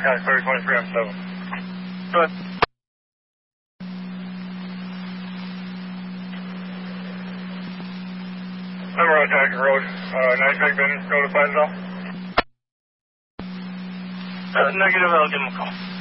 County Clear 23 on 7. Go ahead. Number on Tackett Road, NITAC been notified at all? Negative, I'll give him a call.